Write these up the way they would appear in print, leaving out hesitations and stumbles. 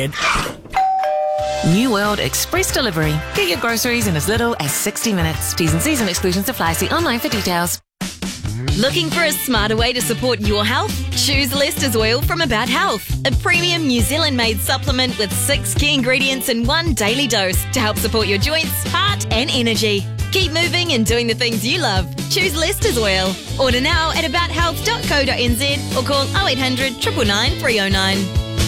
New World Express Delivery. Get your groceries in as little as 60 minutes. T's and C's and exclusions apply. See online for details. Looking for a smarter way to support your health? Choose Lester's Oil from About Health, a premium New Zealand-made supplement with 6 key ingredients in one daily dose to help support your joints, heart and energy. Keep moving and doing the things you love. Choose Lester's Oil. Order now at abouthealth.co.nz or call 0800 999 309.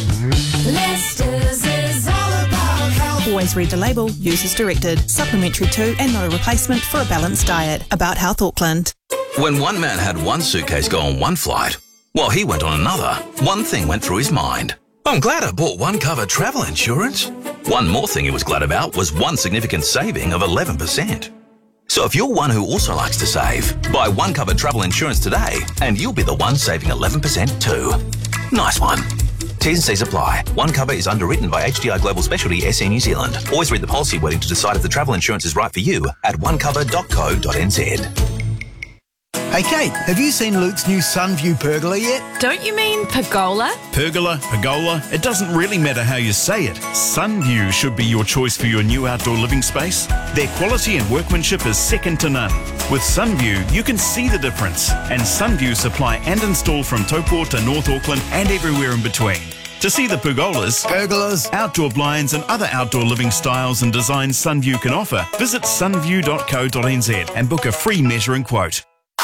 Lester's is all about health. Always read the label. Use as directed. Supplementary to and not a replacement for a balanced diet. About Health Auckland. When one man had one suitcase go on one flight, while he went on another, one thing went through his mind. I'm glad I bought One Cover travel insurance. One more thing he was glad about was one significant saving of 11%. So if you're one who also likes to save, buy One Cover travel insurance today and you'll be the one saving 11% too. Nice one. T's and C's apply. One Cover is underwritten by HDI Global Specialty SE New Zealand. Always read the policy wording to decide if the travel insurance is right for you at onecover.co.nz. Hey Kate, have you seen Luke's new Sunview pergola yet? Don't you mean pergola? Pergola, it doesn't really matter how you say it. Sunview should be your choice for your new outdoor living space. Their quality and workmanship is second to none. With Sunview, you can see the difference. And Sunview supply and install from Taupo to North Auckland and everywhere in between. To see the pergolas, outdoor blinds and other outdoor living styles and designs Sunview can offer, visit sunview.co.nz and book a free measuring quote.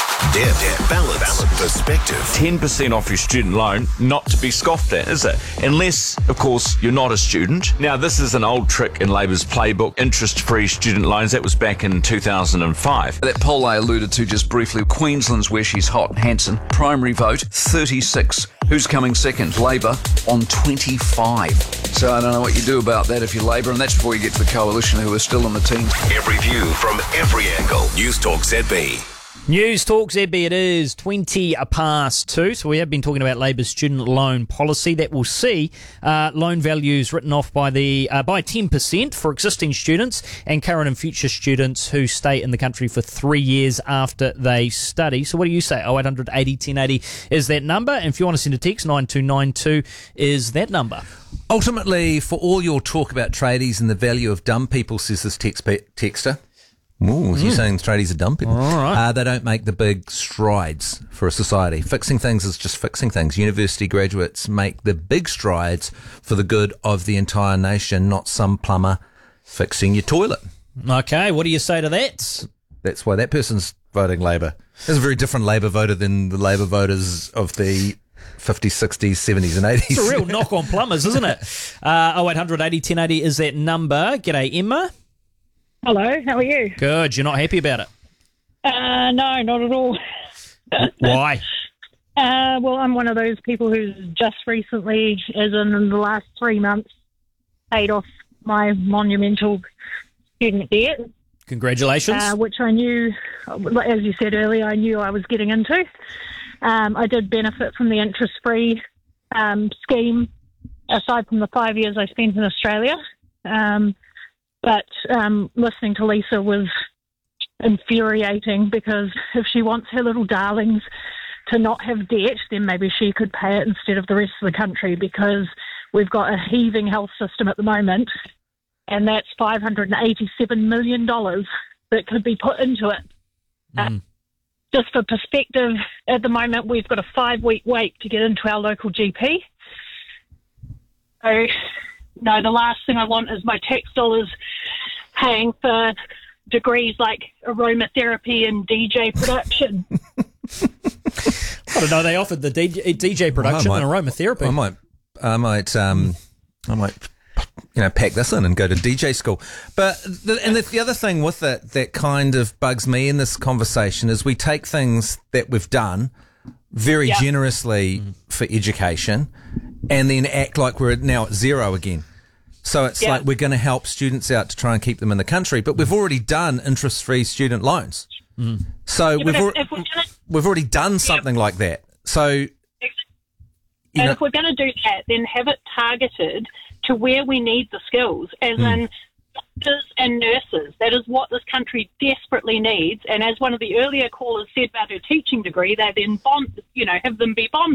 Balance, perspective. 10% off your student loan, not to be scoffed at, is it? Unless, of course, you're not a student. Now, this is an old trick in Labour's playbook, interest-free student loans. That was back in 2005. That poll I alluded to just briefly, Queensland's where she's hot. Hanson, primary vote, 36. Who's coming second? Labor on 25. So I don't know what you do about that if you're Labor, and that's before you get to the coalition who are still on the team. Every view from every angle. News Talk ZB. News Talk ZB, it is 2:20. So we have been talking about Labour's student loan policy that will see loan values written off by 10% for existing students and current and future students who stay in the country for 3 years after they study. So what do you say? 0800 80 1080 is that number. And if you want to send a text, 9292 is that number. Ultimately, for all your talk about tradies and the value of dumb people, says this texter. Ooh, you're saying tradies are dumb people? All right. They don't make the big strides for a society. Fixing things is just fixing things. University graduates make the big strides for the good of the entire nation, not some plumber fixing your toilet. Okay, what do you say to that? That's why that person's voting Labor. There's a very different Labor voter than the Labor voters of the 50s, 60s, 70s and 80s. It's a real knock on plumbers, isn't it? 0800 80 1080 is that number. G'day, Emma. Hello, how are you? Good. You're not happy about it? No, not at all. Why? Well, I'm one of those people who's just recently, as in the last 3 months, paid off my monumental student debt. Congratulations. Which I knew, as you said earlier, I knew I was getting into. I did benefit from the interest-free scheme, aside from the 5 years I spent in Australia. But listening to Lisa was infuriating because if she wants her little darlings to not have debt, then maybe she could pay it instead of the rest of the country, because we've got a heaving health system at the moment, and that's $587 million that could be put into it. Just for perspective, at the moment we've got a 5-week wait to get into our local GP. So, no, the last thing I want is my tax dollars paying for degrees like aromatherapy and DJ production. I don't know. They offered the DJ production and aromatherapy. I might, pack this in and go to DJ school. But the other thing with it that kind of bugs me in this conversation is we take things that we've done very generously for education and then act like we're now at zero again. So it's like we're going to help students out to try and keep them in the country, but we've already done interest-free student loans. So we've already done something like that. So, if we're going to do that, then have it targeted to where we need the skills, as in doctors and nurses. That is what this country desperately needs. And as one of the earlier callers said about her teaching degree, they then have them be bonded.